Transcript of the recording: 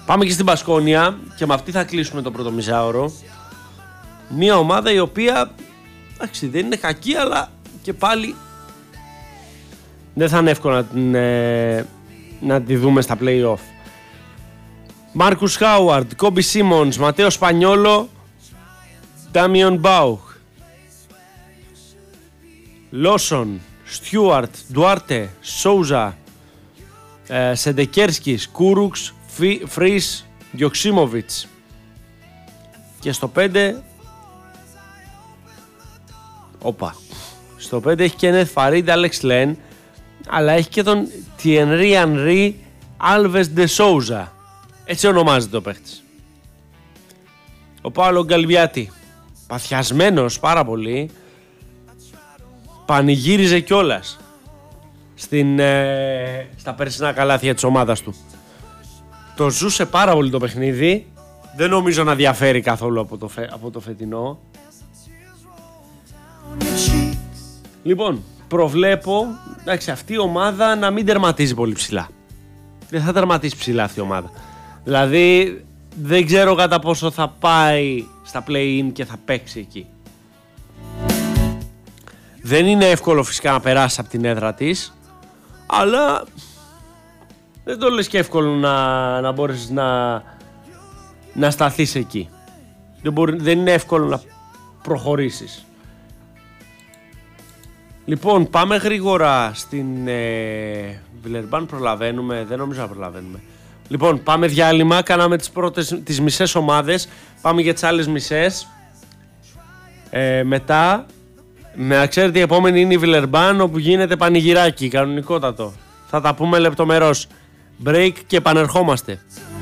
Πάμε και στην Μπασκόνια και με αυτή θα κλείσουμε το πρώτο μισάωρο. Μια ομάδα η οποία, εντάξει, δεν είναι κακή, αλλά και πάλι δεν θα είναι εύκολο να τη δούμε στα play-off. Μάρκους Χάουαρντ, Κόμπι Σίμονς, Ματέο Σπανιόλο, Ντάμιον Μπάουχ, Λόσον, Στιούαρτ, Ντουάρτε, Σόουζα, Σεντεκέρσκης, Κούρουξ, Φρίς, Γιοξίμοβιτς. Και στο 5 στο 5 έχει και Νεθ Φαρίντ, Άλεξ Λεν, αλλά έχει και τον Τιενρί Ανρί Άλβες Ντε Σόουζα. Έτσι ονομάζεται ο παίχτης. Ο Πάολο Γκαλβιάτη, παθιασμένος πάρα πολύ, πανηγύριζε κιόλας στα περσινά καλάθια της ομάδας του. Το ζούσε πάρα πολύ το παιχνίδι. Δεν νομίζω να διαφέρει καθόλου από το φετινό. Λοιπόν, προβλέπω, εντάξει, αυτή η ομάδα να μην τερματίζει πολύ ψηλά. Δεν θα τερματίσει ψηλά αυτή η ομάδα. Δηλαδή δεν ξέρω κατά πόσο θα πάει στα play-in και θα παίξει εκεί. Δεν είναι εύκολο φυσικά να περάσει από την έδρα της, αλλά δεν το λες και εύκολο να μπορείς να σταθείς εκεί. Δεν είναι εύκολο να προχωρήσεις. Λοιπόν, πάμε γρήγορα στην Βιλερμπάν. Προλαβαίνουμε? Δεν νομίζω να προλαβαίνουμε. Λοιπόν, πάμε διάλειμμα. Κάναμε τις μισές ομάδες. Πάμε για τις άλλες μισές. Μετά, να ξέρετε, η επόμενη είναι η Βιλερμπάν, όπου γίνεται πανηγυράκι, κανονικότατο. Θα τα πούμε λεπτομερώς. Break και επανερχόμαστε.